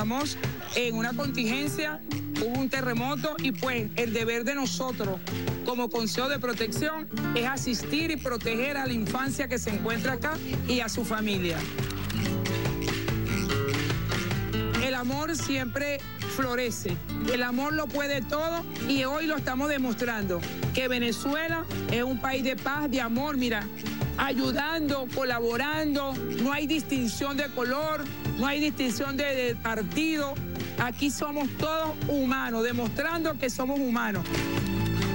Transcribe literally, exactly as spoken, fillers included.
estamos en una contingencia, hubo un terremoto y pues el deber de nosotros como Consejo de Protección es asistir y proteger a la infancia que se encuentra acá y a su familia. El amor siempre florece, el amor lo puede todo y hoy lo estamos demostrando, que Venezuela es un país de paz, de amor, mira, ayudando, colaborando, no hay distinción de color, no hay distinción de, de partido, aquí somos todos humanos, demostrando que somos humanos.